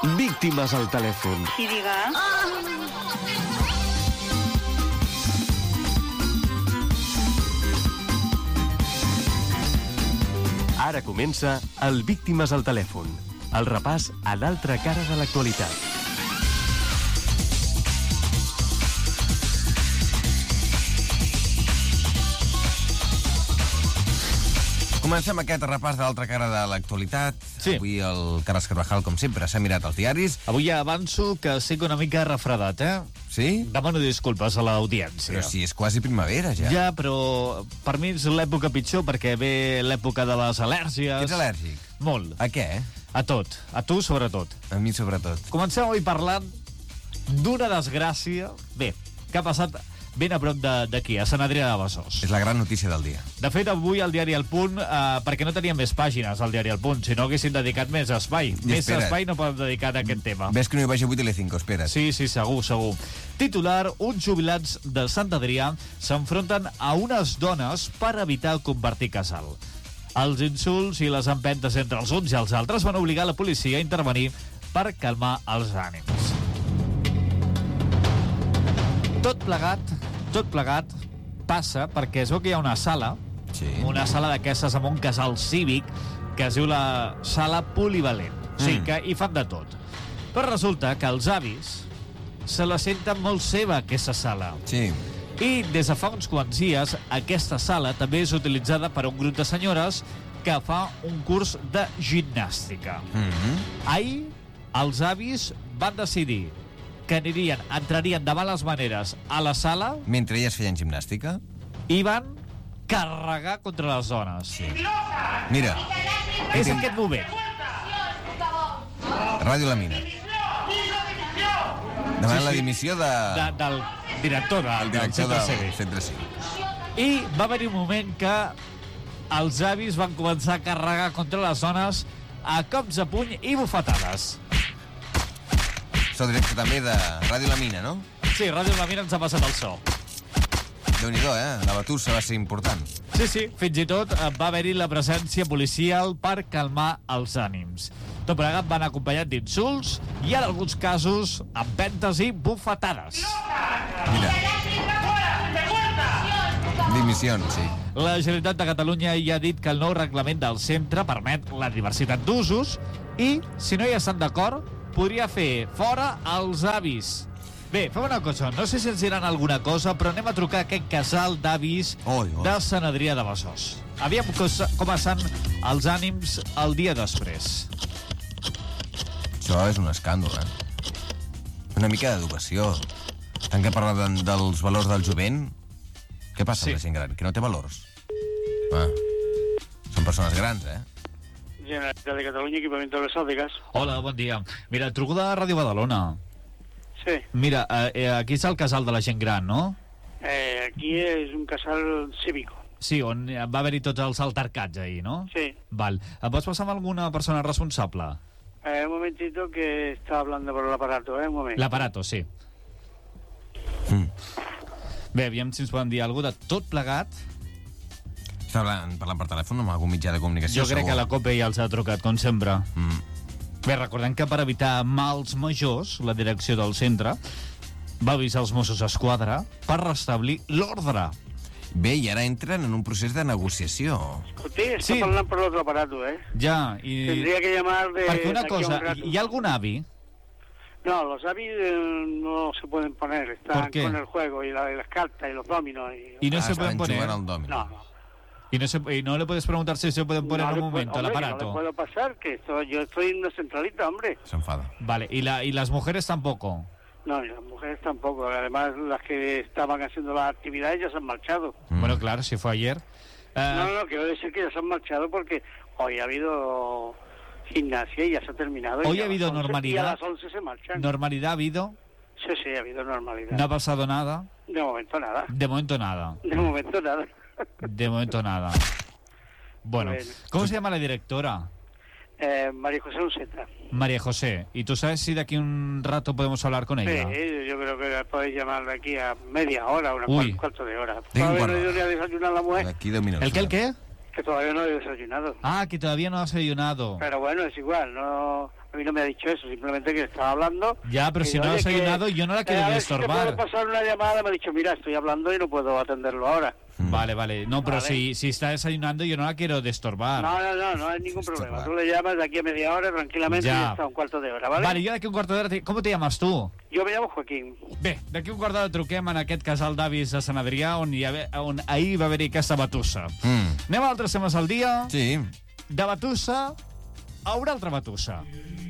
Víctimes al telèfon. Sí, diga. Ara comença el Víctimes al telèfon, el repàs a l'altra cara de l'actualitat. Comencem aquest repàs de l'altra cara de l'actualitat. Sí. Avui el Carles Carvajal, com sempre, s'ha mirat els diaris. Avui ja avanço que estic una mica refredat, Sí? Demano disculpes a l'audiència. Però si és quasi primavera, ja. Ja, però per mi és l'època pitjor perquè ve l'època de les al·lèrgies. Ets al·lèrgic? Molt. A què? A tot. A tu, sobretot. A mi, sobretot. Comencem avui parlant d'una desgràcia, bé, que ha passat ben a prop d'aquí, a Sant Adrià de Besòs. És la gran notícia del dia. De fet, avui al diari El Punt, perquè no tenia més pàgines al diari El Punt, si no haguessin dedicat més espai. Més espera't. espai no poden dedicar a aquest tema. Ves que no hi vaig avui Telecinco, espera't. Sí, segur. Titular, uns jubilats de Sant Adrià s'enfronten a unes dones per evitar convertir casal. Els insults i les empentes entre els uns i els altres van obligar la policia a intervenir per calmar els ànims. Tot plegat passa perquè es veu que hi ha una sala, Sí. una sala d'aquestes amb un casal cívic que es diu la sala polivalent. O sigui que hi fan de tot. Però resulta que els avis se la senten molt seva, aquesta sala. Sí. I des de fa uns quants dies, aquesta sala també és utilitzada per un grup de senyores que fa un curs de gimnàstica. Ahir, els avis van decidir que entrarien de males maneres a la sala Mentre elles feien gimnàstica. i van carregar contra les dones. Sí. Mira, És aquest moment. Ràdio La Mina. Demanant la dimissió Del director del director centre del cívic. centre cívic. I va haver-hi un moment que els avis van començar a carregar contra les dones a cops de puny i bufetades. Sou director també de Ràdio La Mina, no? Sí, Ràdio La Mina ens ha passat el so. Déu-n'hi-do, La batussa va ser important. Sí, fins i tot va haver-hi la presència policial per calmar els ànims. Tot plegat van acompanyat d'insults i en alguns casos empentes i bufetades. Mira. Dimissions, sí. La Generalitat de Catalunya ja ha dit que el nou reglament del centre permet la diversitat d'usos i, si no hi estan d'acord, podria fer fora els avis. Bé, fem una cosa, no sé si ens diran alguna cosa, però anem a trucar a aquest casal d'avis de Sant Adrià de Besòs. Aviam com estan els ànims el dia després. Això és un escàndol, Una mica d'educació. Tant que parlen dels valors del jovent, què passa amb la gent gran? Que no té valors? Són persones grans, Generalitat de Catalunya, equipamiento de gas. Hola, bon dia. Mira, truco de Ràdio Badalona. Sí. Mira, aquí és el casal de la gent gran, no? Aquí és un casal cívico. Sí, on va haver-hi tots els altercats ahir, no? Sí. Val. Em pots passar amb alguna persona responsable? Un momentito que está hablando por el aparato, un moment. L'aparato, sí. Bé, aviam si ens poden dir alguna cosa de tot plegat. Està parlant per telèfon amb algun mitjà de comunicació? Jo crec que la COPE ja els ha trucat, com sempre. Bé, recordem que per evitar mals majors, la direcció del centre va avisar els Mossos d'Esquadra per restablir l'ordre. Bé, i ara entren en un procés de negociació. Usted está hablando por el otro aparato, Ja, i... Tendría que llamar de... Perquè una aquí a un cosa, rato. hi ha algun avi? No, los avis no se pueden poner, están ¿Por qué? con el juego y las cartas y los dominos. Y no se pueden poner. No. Y no le puedes preguntar si se pueden poner en un momento el aparato. No le puedo pasar, que yo estoy en una centralita, hombre. Se enfada. Vale, y las mujeres tampoco. No, y las mujeres tampoco. Además, las que estaban haciendo las actividades ya se han marchado. Bueno, claro, si fue ayer. No, quiero decir que ya se han marchado porque hoy ha habido gimnasia y ya se ha terminado. Hoy ha habido normalidad. Y a las 11 se marchan. ¿Normalidad ha habido? Sí, ha habido normalidad. ¿No ha pasado nada? De momento nada. De momento nada. De momento nada. De momento nada. Bueno, ¿cómo se llama la directora? María José Unceta. María José. ¿Y tú sabes si de aquí un rato podemos hablar con ella? Sí, yo creo que podéis llamar de aquí a media hora, cuarto de hora. Tengo Todavía un no he ido ni a desayunar a la mujer. Aquí 2 minutos. ¿El qué? Que todavía no he desayunado. Ah, que todavía no has desayunado. Pero bueno, es igual, no A mí no me ha dicho eso, simplemente que estaba hablando. Ya, pero si no ha desayunado, yo no la quiero a ver destorbar. Si te puedo pasar una llamada, me ha dicho, mira, estoy hablando y no puedo atenderlo ahora. Vale. No, pero Vale. si está desayunando, yo no la quiero destorbar. No hay ningún problema. Tú le llamas de aquí a media hora tranquilamente Ja. y hasta un cuarto de hora, ¿vale? Vale, jo d'aquí un quart d'hora... Com te llames tu? Jo me llamo Joaquín. Bé, d'aquí un quart d'hora truquem en aquest casal d'avis a Sant Adrià on ahir va haver-hi aquesta batussa. Anem a altres temes al dia. Sí. De batussa a una altra batussa.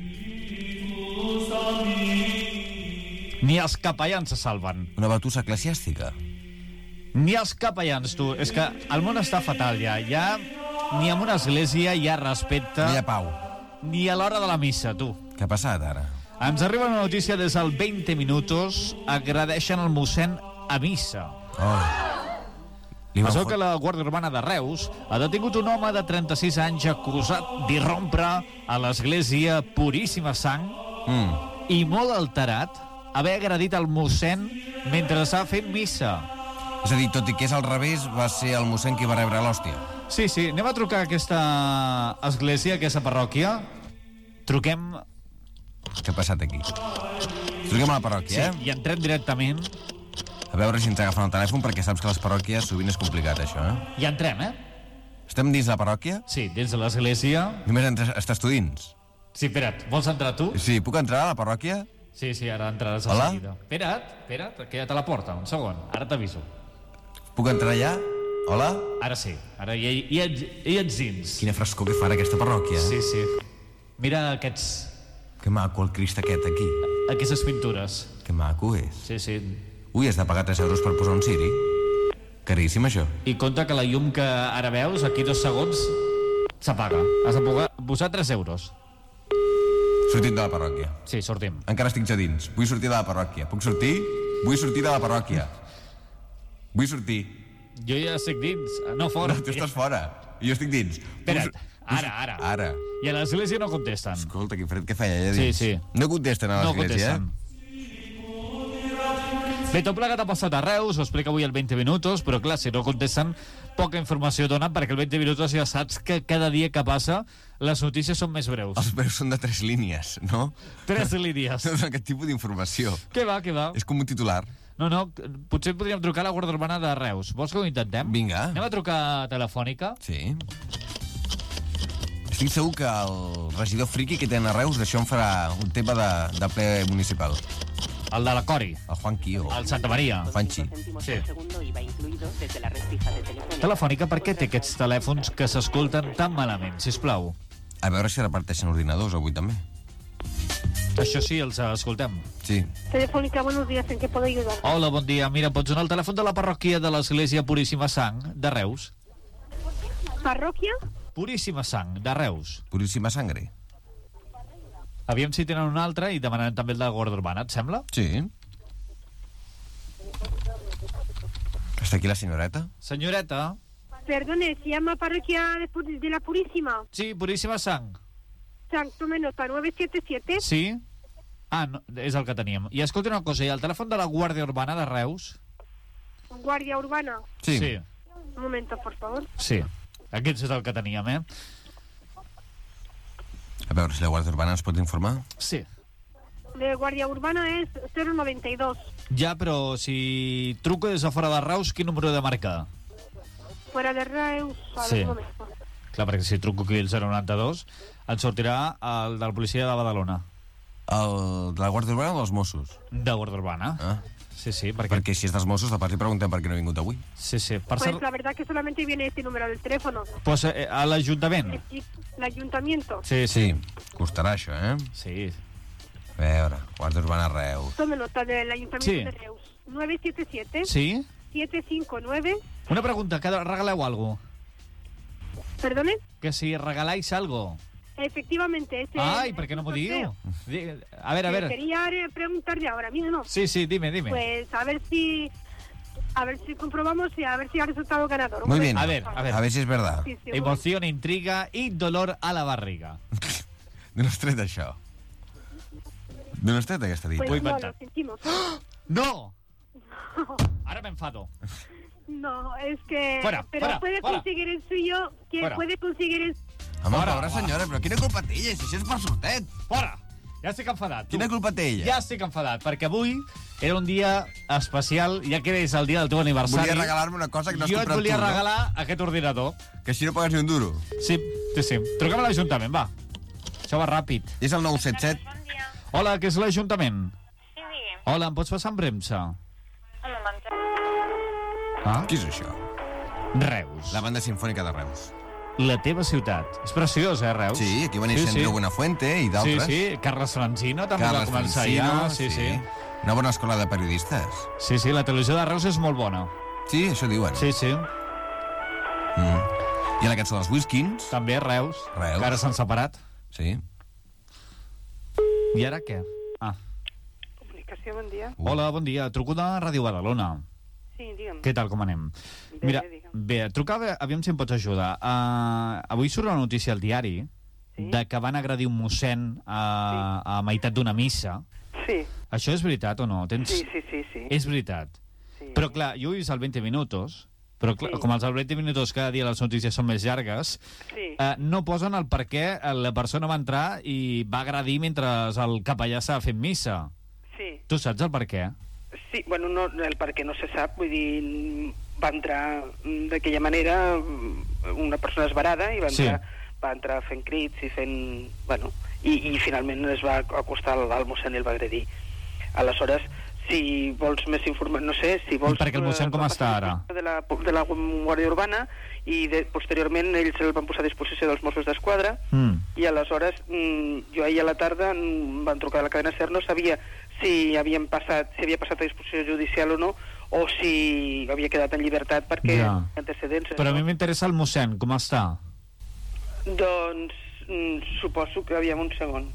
Ni els capellans se salven. Una batussa eclesiàstica. Ni els capellans, tu. És que el món està fatal ja. Ja ni en una església hi ha respecte, No hi ha pau. ni a l'hora de la missa, tu. Què ha passat, ara? Ens arriba una notícia des del 20 Minutos. Agradeixen el mossèn a missa. Li van Penseu que la Guàrdia Urbana de Reus ha detingut un home de 36 anys acusat d'irrompre a l'església Puríssima Sang i molt alterat haver agredit el mossèn mentre estava fent missa. És a dir, tot i que és al revés, va ser el mossèn qui va rebre l'hòstia. Sí, anem a trucar a aquesta església, a aquesta parròquia. Truquem... Què ha passat aquí? Truquem a la parròquia, I entrem directament. A veure si ens agafen el telèfon, perquè saps que a les parròquies sovint és complicat, això, I entrem, Estem dins la parròquia? Sí, dins de l'església. Només estàs tu dins? Sí, espera't, vols entrar tu? Sí, puc entrar a la parròquia? Sí, ara entraràs Hola? a seguida. Espera't, que ja te la porta, un segon. Ara t'aviso. Puc entrar allà? Hola? Ara sí, ara hi ets dins. Quina frescor que fa en aquesta parròquia. Sí. Mira aquests... Que maco el Crist aquest aquí. Aquestes pintures. Que maco és. Sí. Ui, has de pagar 3 euros per posar un ciri? Caríssim, això. I compte que la llum que ara veus, aquí 2 segons, s'apaga. Has de posar 3 euros. Sortim de la parròquia. Sí, sortim. Encara estic a dins. Vull sortir de la parròquia. Puc sortir? Vull sortir de la parròquia. Vull sortir. Jo ja estic dins. No, fora. No, tu estàs fora. I jo estic dins. Espera't. Ara. Ara. I a l'església no contesten. Escolta, que fred que feia allà dins. Sí. No contesten a No l'església, contesten. Bé, tot plegat ha passat a Reus, ho explica avui el 20 Minutos, però clar, si no contesten, poca informació donen, perquè el 20 Minutos ja saps que cada dia que passa les notícies són més breus. Els breus són de 3 línies, no? 3 línies. No donen aquest tipus d'informació. Què va? És com un titular. No, potser podríem trucar a la Guàrdia Urbana de Reus. Vols que ho intentem? Vinga. Anem a trucar a telefònica? Sí. Estic segur que el regidor friqui que tenen a Reus d'això en farà un tema de ple municipal. El de la Cori. El Juanqui o El Santa Maria. Juanchi. Sí. Telefònica, per què té aquests telèfons que s'escolten tan malament, sisplau? A veure si reparteixen ordinadors avui també. Això sí, els escoltem. Sí. Telefónica, buenos días, ¿en qué puedo ayudar? Hola, bon dia. Mira, pots donar el telèfon de la parròquia de l'Església Puríssima Sang de Reus? ¿Parroquia? Puríssima Sang de Reus. Puríssima sangre. Aviam si tenen un altre i demanem també el de la Guàrdia Urbana, et sembla? Sí. Està aquí la senyoreta? Senyoreta? Perdone, ¿se llama parroquia de la Purísima? Sí, Puríssima Sang. Tome nota, 977. Sí? Ah, no, és el que teníem. I escolta una cosa, i el telèfon de la Guàrdia Urbana de Reus? Guardia Urbana. Sí. Un momento, por favor. Sí. Aquest és el que teníem, A veure si la Guàrdia Urbana ens pot informar. Sí. De Guardia Urbana es 092. Ja, però si truco des de fora de Reus, quin número he de marcar? Fuera de Reus, a Sí. ver, un momento. Clar, perquè si truco aquí el 092, ens sortirà el de la policia de Badalona. El de la Guàrdia Urbana o dels Mossos? De Guàrdia Urbana. Ah. Sí, perquè... Perquè si és dels Mossos, de part li preguntem per què no ha vingut avui. Sí. Per Pues cert, la verdad que solamente viene este número del teléfono. pues, a l'Ajuntament. El ayuntamiento. Sí. Costarà això, Sí. A veure, Guàrdia Urbana Reus. Tome nota del ayuntamiento Sí. de Reus. 977 Sí? 759. Una pregunta, que regaleu algo? ¿Perdone? Que si regaláis algo. Efectivamente. Ai, per què no m'ho diu? A ver. Quería preguntarle ahora mismo. Sí, dime. Pues a ver si comprobamos y a ver si ha resultado ganador. Muy bien. A ver. A ver si és verdad. Sí, sí, Emoción, intriga i dolor a la barriga. D'on has tret això? D'on has tret aquesta dita? Pues Voy no, inventar. lo sentimos. No! Ara m'enfado. No, es que... Fuera, pero fuera, puede fuera. conseguir el suyo, que Fuera. puede conseguir el... Home, Fora, pobra va. senyora, però quina culpa té ella? Si això és per sortet. Fora! Ja estic enfadat. tu. Quina culpa té ella? Ja estic enfadat, perquè avui era un dia especial, ja que és el dia del teu aniversari. Volia regalar-me una cosa que no has Jo et comprat volia tu, no? regalar aquest ordinador. Que així no pagues ni un duro. Sí. Truquem a l'Ajuntament, va. Això va ràpid. És el 977. Bon dia. Hola, que és l'Ajuntament? Sí, digui. Hola, em pots passar en premsa? Un moment. Ah? Qui és això? Reus. La banda sinfònica de Reus. La teva ciutat. És preciós, Reus? Sí, aquí va néixer Andreu Buenafuente i d'altres. Sí, Carles Francino també Carles va començar Francino, allà. Sí. Una bona escola de periodistes. Sí, la televisió de Reus és molt bona. Sí, això diuen. Sí. I la cançó dels Whiskins. També Reus. Reus. Que ara s'han separat. Sí. I ara què? Ah. Comunicació, bon dia. Hola, bon dia. Truco de Ràdio Badalona. Sí, digue'm. Què tal, com anem? Bé, Mira, digue'm. bé, trucava, aviam si em pots ajudar. Avui surt la notícia al diari de que van agredir un mossèn a meitat d'una missa. Sí, Això és veritat o no? sí. És veritat. Sí. Però clar, jo he vist el 20 minutos, però clar, Sí. com els 20 minutos cada dia les notícies són més llargues, Sí. no posen el per què la persona va entrar i va agredir mentre el capellà estava fent missa. Sí. Tu saps el per què? Sí, bueno, no, el per què no se sap, vull dir, va entrar d'aquella manera una persona esverada i va entrar fent crits i fent... Bueno, i finalment es va acostar al mossèn i el va agredir. Aleshores, si vols més informació, no sé, si vols... Perquè el mossèn com està ara? De la Guàrdia Urbana i posteriorment ells el van posar a disposició dels Mossos d'Esquadra i aleshores jo ahir a la tarda em van trucar de la cadena SER, no sabia si havia passat a disposició judicial o no, o si havia quedat en llibertat perquè antecedents... Però a mi m'interessa el mossèn, com està? Doncs suposo que aviam un segon.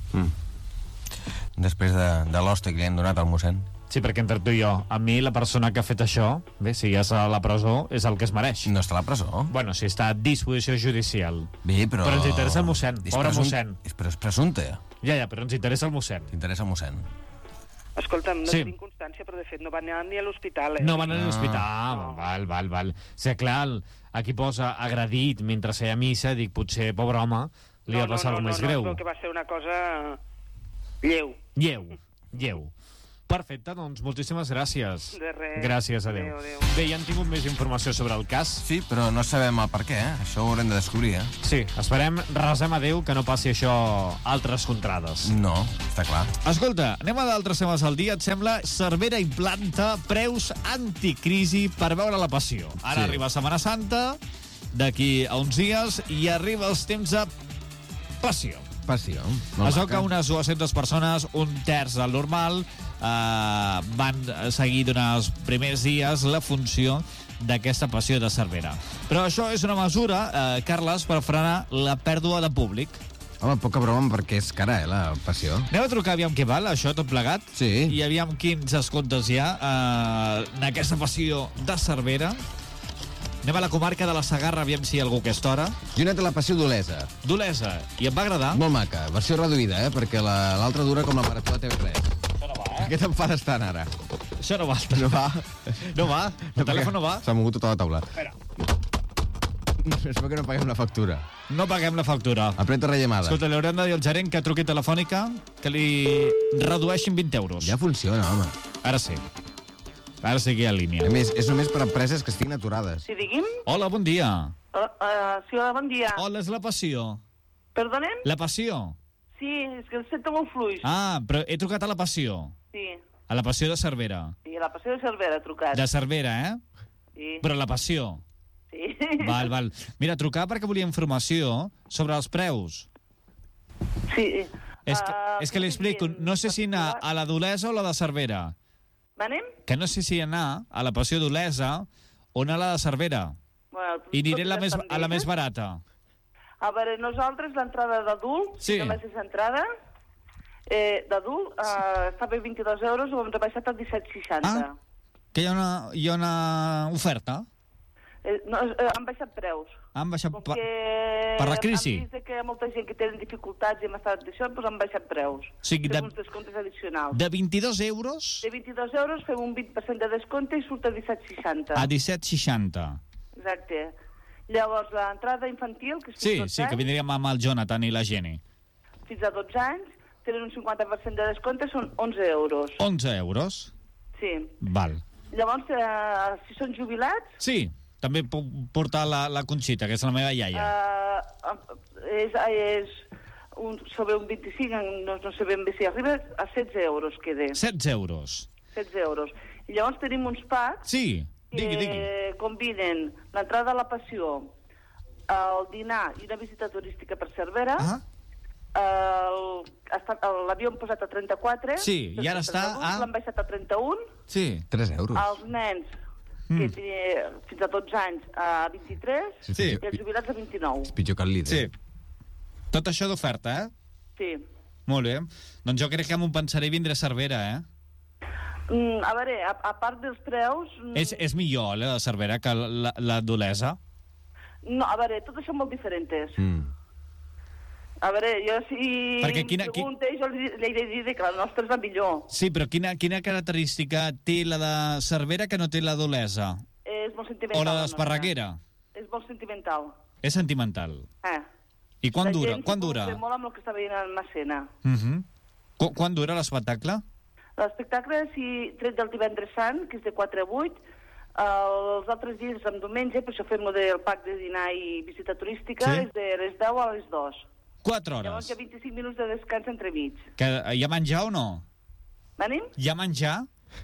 Després de l'hoste que li han donat al mossèn. Sí, perquè entre tu i jo, a mi la persona que ha fet això, bé, si ja està a la presó, és el que es mereix. No està a la presó? Bueno, si està a disposició judicial. Bé, però... Però ens interessa el mossèn, pobre mossèn. Però és presumpte. Ja, però ens interessa el mossèn. T'interessa el mossèn. Escolta'm, no tinc constància, però de fet no va anar ni a l'hospital. No va anar a l'hospital. Val. Sí, clar, aquí posa agredit mentre feia missa, dic, potser, pobre home, li va passar alguna més greu. No, que va ser una cosa lleu. Lleu. Perfecte, doncs moltíssimes gràcies. De res. Gràcies, adéu. Bé, ja han tingut més informació sobre el cas. Sí, però no sabem el per què, Això ho haurem de descobrir, Sí, esperem, resem a Déu que no passi això altres contrades. No, està clar. Escolta, anem a d'altres temes al dia, et sembla? Cervera implanta preus anticrisi per veure la passió. Ara arriba Setmana Santa, d'aquí a uns dies, i arriba els temps de passió. Passió. Es veu que unes 200 persones, un terç del normal, van seguir durant els primers dies la funció d'aquesta passió de Cervera. Però això és una mesura, Carles, per frenar la pèrdua de públic. Home, poca broma, perquè és cara, la passió. Anem a trucar, aviam què val, això tot plegat? Sí. I aviam quins descomptes hi ha en aquesta passió de Cervera. Anem a la comarca de la Segarra, aviam si hi ha algú a aquesta hora. Jo he anat a la passió d'Olesa. D'Olesa. I em va agradar? Molt maca, versió reduïda, perquè l'altra dura com la marató de TV3. Això no va, Aquest em fa d'estant, ara. Això no va. No va? No va? El telèfon no va? S'ha mogut tota la taula. Espera. Espero que no paguem la factura. No paguem la factura. Apreta rellamada. Escolta, li haurem de dir al gerent que truqui telefònica que li redueixin 20 euros. Ja funciona, home. Ara sí. Ara sí que hi ha línia. A més, és només per empreses que estiguin aturades. Sí, digui'm. Hola, bon dia. Sí, hola, bon dia. Hola, és la passió. Perdonem? La passió. Sí, és que el sento molt fluix. Ah, però he trucat a la passió. Sí, A la passió de Cervera. sí, a la passió de Cervera ha trucat. De Cervera, Sí, Però la passió. sí. Val. Mira, trucar perquè volia informació sobre els preus. Sí. És que li explico, no sé si anar a la d'Olesa o la de Cervera. Anem? Que no sé si anar a la passió d'Olesa o anar a la de Cervera. Bueno, I aniré totes a la més també. barata. A veure, nosaltres l'entrada d'adult, Sí. només és entrada, d'adult, estava a 22 euros, ho hem rebaixat a 17,60. Ah. Que hi ha una oferta. No, han baixat preus. Han baixat Com per que la crisi. han vist que hi ha molta gent que tenen dificultats i hem estat d'això, doncs han baixat preus. O sigui, Fem uns descomptes addicionals. de 22 euros De 22 euros fem un 20% de descompte i surt a 17,60. a 17,60. Exacte. Llavors, l'entrada infantil, que és fins a 12 Sí, que vindríem amb el Jonathan i la Jenny. Fins a 12 anys, tenen un 50% de descompte, són 11 euros. 11 euros? Sí. Val. Llavors, si són jubilats... Sí, també puc portar la Conxita, que és la meva iaia. És sobre un 25, no sé ben bé si arriba, a 16 euros queda. 16 euros. 16 euros. I llavors tenim uns packs Sí, digui. que combinen l'entrada a la passió, el dinar i una visita turística per Cervera. L'havíem posat a 34. Sí, i ara està a... L'han baixat a 31. Sí. 3 euros. Els nens, fins a 12 anys, a 23. Sí. I els jubilats a 29. És pitjor que el líder. Sí. Tot això d'oferta, eh? Sí. Molt bé. Doncs jo crec que m'ho pensaré i vindré a Cervera, eh? A veure, a part dels preus... És millor, la de Cervera, que la d'Olesa? No, a veure, tot això molt diferents. A veure, jo si pregunta, jo li he de dir que la nostra és la millor. Sí, però quina característica té la de Cervera que no té la d'Olesa? És molt sentimental. O la d'Esparreguera? És molt sentimental. És sentimental. I quan dura? Quan dura? La gent molt amb el que està veient en l'escena. Quan dura l'espectacle? L'espectacle, si tret del divendres sant, que és de 4 a 8, els altres dies, en diumenge, per això fem el pack de dinar i visita turística, és de les 10 a les 2. 4 hores. Llavors hi ha 25 minuts de descans entre mig. Hi ha menjar o no? Venim? Hi ha menjar?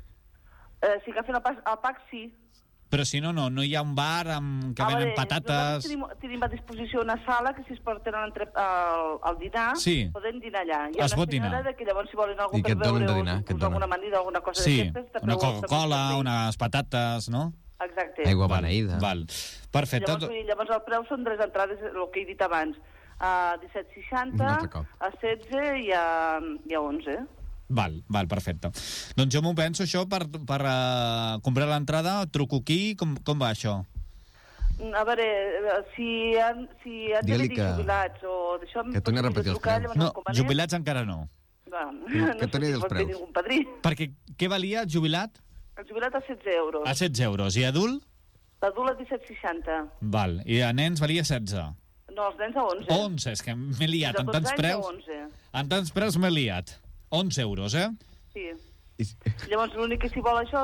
Si agafen el pack, sí. Però si no hi ha un bar que venen patates... Tenim a disposició una sala que si es porten al dinar, poden dinar allà. Hi ha una senyora que llavors si volen alguna cosa per veure o alguna amanida, alguna cosa d'aquestes... Una Coca-Cola, unes patates, no? Exacte. Aigua beneïda. Perfecte. Llavors el preu són 3 entrades, el que he dit abans, a 17,60, a 16 i a 11. Val, perfecte. Doncs jo m'ho penso, això, per comprar l'entrada, truco aquí, com va això? A veure, si han de venir jubilats o d'això... Que torni a repetir els preus. No, jubilats encara no. Que torni els preus. Perquè què valia jubilat? El jubilat a 16 euros. A 16 euros. I adult? L'adult a 17,60. Val. I a nens valia 16? No, els nens a 11. 11, és que m'he liat. En tants preus m'he liat. 11 euros, eh? Sí. Llavors, l'únic que si vol això,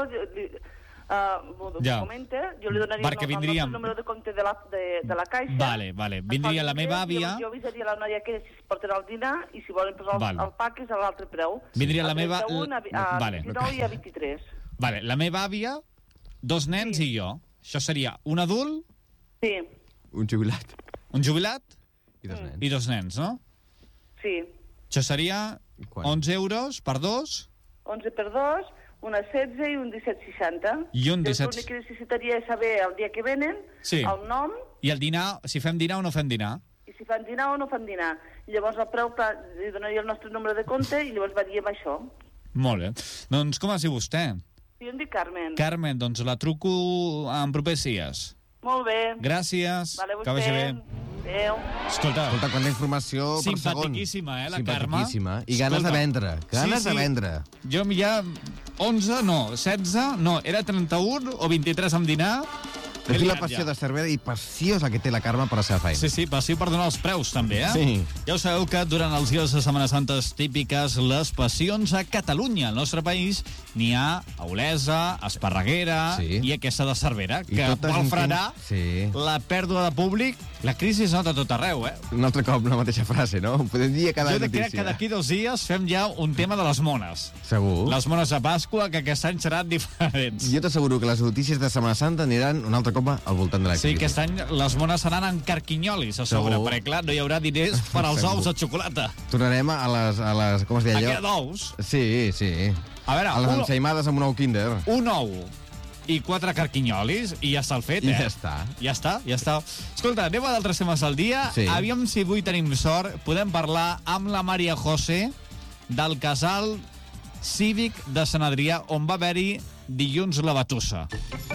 comenta, jo li donaria el número de compte de la caixa. Vale. Vindria la meva àvia... Jo avisaria la noia que si es porten al dinar i si volen posar el pack és a l'altre preu. Vindria la meva... A 29 i a 23. Vale, la meva àvia, 2 nens i jo. Això seria un adult... Sí. Un jubilat. Un jubilat? I 2 nens, no? Sí. Això seria 11 euros per 2? 11 per 2, una 16 i un 17,60. I un 17... L'únic que necessitaria és saber el dia que venen, el nom... I el dinar, si fem dinar o no fem dinar? I si fan dinar o no fan dinar. I llavors el preu, li donaria el nostre número de compte i llavors variem això. Molt bé. Doncs com es diu vostè? Jo em dic Carmen. Carmen, doncs la truco en propers dies. Molt bé. Gràcies. Vale, que vagi bé. Adéu. Escolta, quanta informació per segon. Simpatiquíssima, la Carme. I ganes de vendre. Ganes de vendre. Jo ja 11, no, 16, no, era 31 o 23 amb dinar. És la passió de Cervera i passió és la que té la Carme per la seva feina. Sí, passió per donar els preus, també, eh? Sí. Ja ho sabeu que durant els dies de Setmana Santes típiques, les passions a Catalunya, al nostre país, n'hi ha a Olesa, a Esparreguera i aquesta de Cervera, que vol frenar la pèrdua de públic. La crisi es nota tot arreu, eh? Un altre cop la mateixa frase, no? Ho podem dir a cada notícia. Jo crec que d'aquí 2 dies fem ja un tema de les mones. Segur. Les mones de Pasqua, que aquest any seran diferents. Jo t'asseguro que les notícies de Setmana Santa aniran un altre cop al voltant de la crisi. Sí, aquest any les mones seran en carquinyolis, a sobre, perquè clar, no hi haurà diners per als ous de xocolata. Tornarem a les com es deia allò? A què d'ous? Sí. A veure, a les ensaïmades amb un ou Kinder. Un ou i 4 carquinyolis i ja està el fet, I ja està. Ja està. Escolta, anem a d'altres temes del dia. Sí. Aviam si avui tenim sort. Podem parlar amb la Maria José del casal cívic de Sant Adrià, on va haver-hi dilluns la batussa.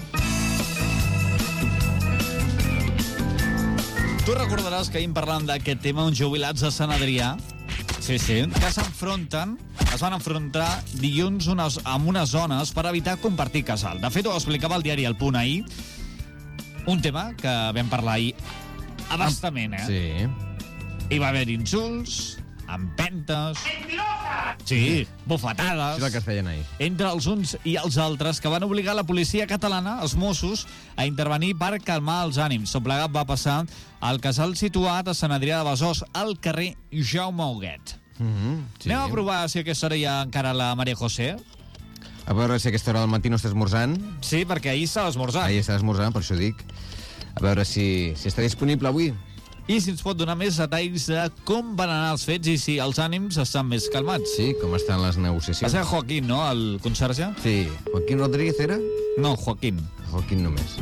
Tu recordaràs que ahir parlàvem d'aquest tema, uns jubilats de Sant Adrià, que es van enfrontar dilluns amb unes zones per evitar compartir casal. De fet, ho explicava el diari El Punt ahir. Un tema que vam parlar ahir abastament, Sí. Hi va haver insults, empentes... Sí, bufetades... Això és el que es feien ahir. Entre els uns i els altres, que van obligar la policia catalana, els Mossos, a intervenir per calmar els ànims. Tot plegat va passar al casal situat a Sant Adrià de Besòs, al carrer Jaume Huguet. Sí. Anem a provar si a aquesta hora hi ha encara la Maria José. A veure si a aquesta hora del matí no està esmorzant. Sí, perquè ahir s'ha esmorzat. Ahir està esmorzant, per això dic. A veure si està disponible avui. I si ens pot donar més detalls de com van anar els fets i si els ànims estan més calmats. Sí, com estan les Va negociacions. ser Joaquín, no?, el conserge? Sí. Joaquín Rodríguez era? No, Joaquín. Joaquín només.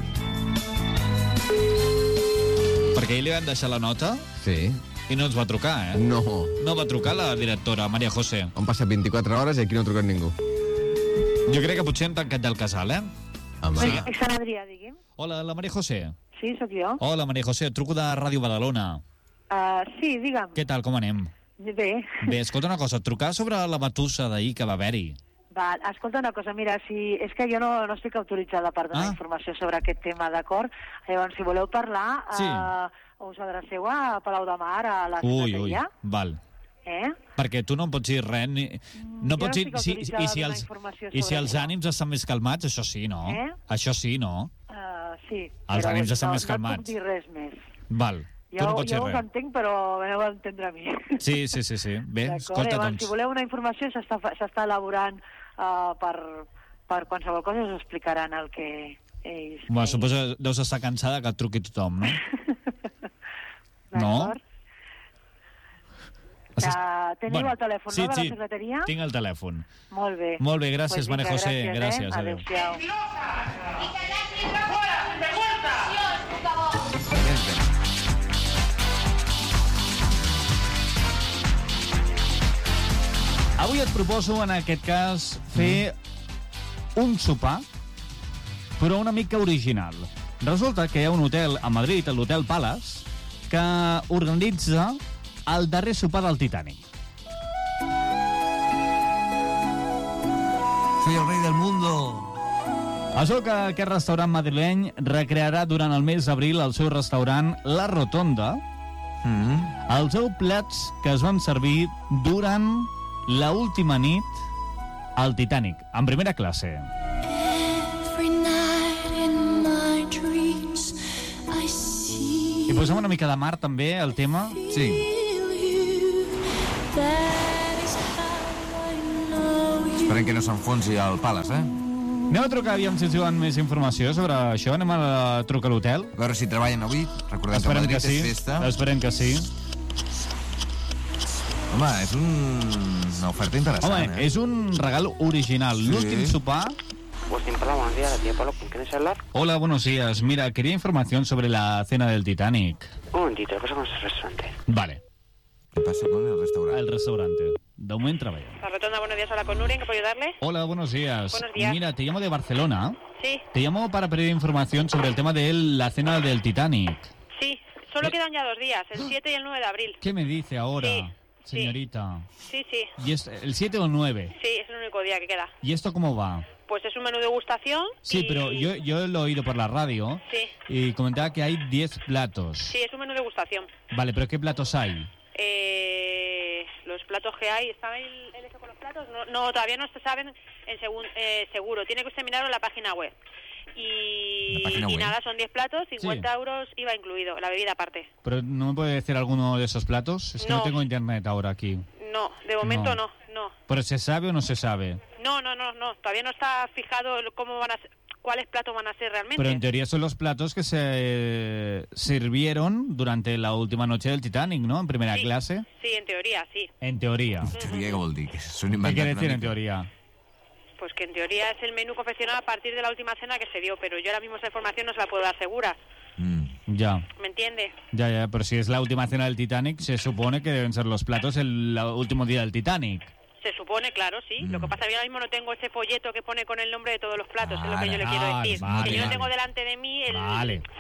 Perquè ahir li van deixar la nota Sí. i no ens va trucar, No. No va trucar la directora, Maria José. Han passat 24 hores i aquí no ha trucat ningú. Jo crec que potser han tancat ja el casal, Home. Sí. Sant Adrià, digui'm. Hola, la Maria José. Sí, sóc jo. Hola, Maria José, truco de Ràdio Badalona. Sí, digue'm. Què tal, com anem? Bé. Bé, escolta una cosa, trucar sobre la batussa d'ahir que va haver-hi. Va, escolta una cosa, mira, és que jo no estic autoritzada per donar informació sobre aquest tema, d'acord? Llavors, si voleu parlar, Sí. us adreceu a Palau de Mar, a la Ui, secretaria. val. Eh? Perquè tu no em pots dir res, no pots dir... estic autoritzada a donar informació I si sobre els això. ànims estan més calmats, això sí, no? Això sí, no? Sí. Els però ànims estan més No calmats. puc dir res més. Val, tu no pots dir Jo us res. entenc, però m'heu d'entendre a mi. Sí. Bé, D'acord, escolta, llavors, doncs... si voleu una informació, s'està elaborant per qualsevol cosa, us explicaran el que ells... Bueno, suposo que deus estar cansada que et truqui tothom, no? No? D'acord. Teniu el telèfon, no, de la secretaria? Tinc el telèfon. Molt bé. Molt bé, gràcies, Maria José. Gràcies. Adéu-siau. Avui et proposo, en aquest cas, fer un sopar, però una mica original. Resulta que hi ha un hotel a Madrid, l'Hotel Palace, que organitza el darrer sopar del Titanic. Soy el rey del mundo. Això que aquest restaurant madrileny recrearà durant el mes d'abril al seu restaurant La Rotonda els 10 plats que es van servir durant la última nit al Titanic, en primera classe. I posem una mica de mar, també, el tema? Sí. Esperem que no s'enfonsi el Palace, Anem a trucar, aviam si ens diuen més informació sobre això. Anem a trucar a l'hotel. A veure si treballen avui. Recordem que Esperem Madrid que sí. és festa. Esperem que sí. Home, és una oferta interessant, Home, és un regal original. Sí. L'últim sopar... Pues sin problema, buenos días, la tía Pablo, ¿con quién hablar? Hola, buenos días. Mira, quería información sobre la cena del Titanic. Un momentito, ¿qué pasa con ese restaurante? Vale, Què passa con el restaurant? el restaurante. De moment treballa. La Rotonda, buenos días, habla con Nuria, ¿en qué puedo ayudarle? Hola, buenos días. Buenos días. Mira, te llamo de Barcelona. Sí, Te llamo para pedir información sobre el tema de la cena del Titanic. sí, solo quedan ya 2 días, el 7 y el 9 de abril. ¿Qué me dice ahora, Sí, sí. señorita? Sí, sí, ¿Y es el 7 o el 9? sí, es el único día que queda. ¿Y esto cómo va? Pues es un menú de degustación. Sí, y- pero yo lo he oído por la radio Sí, y comentaba que hay 10 platos. sí, es un menú de degustación. Vale, pero ¿qué platos hay? Los platos que hay, ¿sabe el hecho con los platos? No, todavía no se saben seguro. Tiene que usted mirarlo en la página web. Y, La página y web. nada, son 10 platos, 50 euros IVA incluido, la bebida aparte. ¿Pero no me puede decir alguno de esos platos? Es que no No. tengo internet ahora aquí. No, de momento No. no. ¿Pero se sabe o no se sabe? No, todavía no está fijado cómo van a ser, cuáles platos van a ser realmente. Pero en teoría son los platos que se sirvieron durante la última noche del Titanic, ¿no? En primera Sí. clase. Sí, en teoría, sí. En teoría. Teoria, què vol dir? Que s'ho han ¿Qué inventat quiere una decir en mica? teoría? Pues que en teoría es el menú confeccionado a partir de la última cena que se dio, pero yo ahora mismo esa información no se la puedo dar segura. Ya, ¿Me entiende? ya, pero si es la última cena del Titanic, se supone que deben ser los platos el último día del Titanic. Se supone, claro, sí. Lo que pasa es que yo ahora mismo no tengo ese folleto que pone con el nombre de todos los platos, es lo que yo le quiero Vale, decir. vale, que yo no vale. tengo delante de mí el... Vale.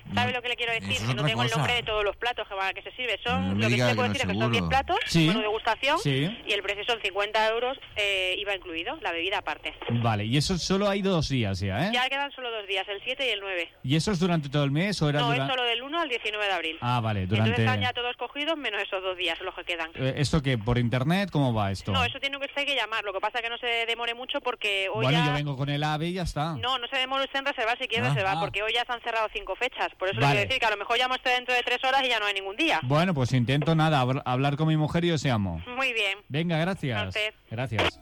¿Sabe lo que le quiero decir? Eso es Que no otra tengo el cosa. nombre de todos los platos que se sirve. No Son, me lo que diga se puede que decir no es que son 10 seguro. platos, Sí. menú degustación, Sí. y el precio son 50 euros, IVA incluido, la bebida aparte. Vale, y eso solo hay 2 días ya, ¿eh? Ya quedan solo 2 días, el 7 y el 9. ¿Y eso es durante todo el mes o era No, es durante...? solo del 1 al 19 de abril. Ah, vale, Entonces durante... están ya todos cogidos, menos esos 2 días, los que quedan. ¿Esto qué? ¿Por internet? ¿Cómo va esto? No, eso tiene usted que llamar. Lo que pasa es que no se demore mucho porque hoy Bueno, ya... yo vengo con el AVE y ya está. No se demore usted en reservar si quiere reservar, porque hoy ya se han cerrado 5 fechas. Por eso le quiero decir que a lo mejor llama usted dentro de 3 horas y ya no hay ningún día. Bueno, pues intento hablar con mi mujer y os llamo. Muy bien. Venga, A gracias. usted. Gracias.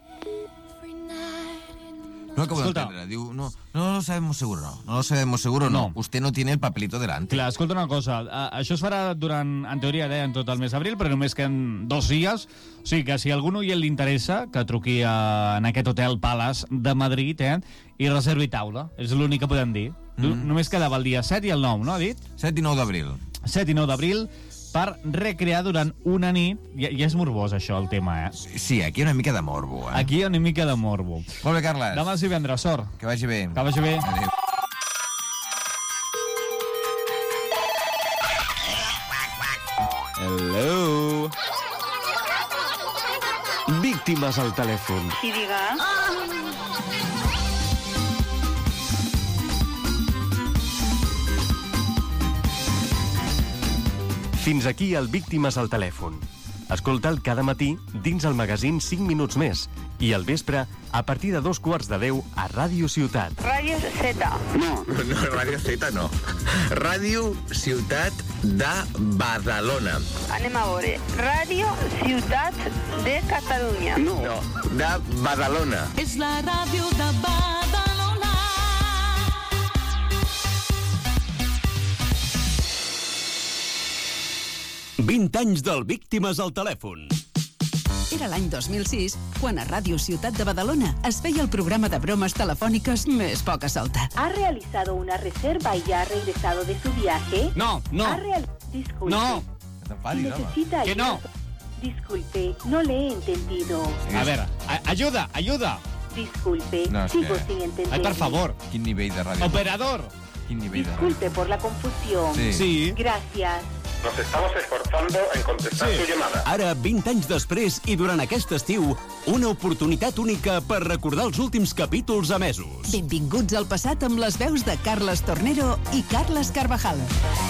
No acabo de Escolta. entender. Diu, no lo sabemos seguro, no. No lo sabemos seguro, no. No. Usted no tiene el papelito delante. Clar, escolta una cosa, això es farà durant, en teoria, en tot el mes d'abril, però només queden 2 dies. O sigui que si a algun oient li interessa, que truqui en aquest Hotel Palace de Madrid i reservi taula. És l'únic que podem dir. Només quedava el dia 7 i el 9, no, ha dit? 7 i 9 d'abril. 7 i 9 d'abril per recrear durant una nit. Ja és morbós, això, el tema, Sí, aquí hi ha una mica de morbo, Aquí hi ha una mica de morbo. Molt bé, Carles. Demà és divendres, sort. Que vagi bé. Que vagi bé. Adéu. Hello. Víctimes al telèfon. Sí, diga. Fins aquí el Víctimes al telèfon. Escolta'l cada matí dins el magazín 5 minuts més i al vespre a partir de 2:15 a Ràdio Ciutat. Ràdio Z. No, Ràdio Z no. Ràdio Ciutat de Badalona. Anem a veure. Ràdio Ciutat de Catalunya. No, de Badalona. És la ràdio de Badalona. «20 anys del Víctimes al telèfon». Era l'any 2006, quan a Ràdio Ciutat de Badalona es feia el programa de bromes telefòniques més poca solta. ¿Ha realizado una reserva y ya ha regresado de su viaje? No. Disculpe. No. ¿Necesita Que no. Disculpe, no le he entendido. A veure, ayuda. Disculpe, No, és sigo que- sin entender. Ai, per favor. Quin nivell de ràdio. Operador. Quin nivell de ràdio. Disculpe por la confusión. Sí. Gracias. Nos estamos esforzando en contestar su llamada. Ara, 20 anys després i durant aquest estiu, una oportunitat única per recordar els últims capítols emesos. Benvinguts al passat amb les veus de Carles Tornero i Carles Carvajal.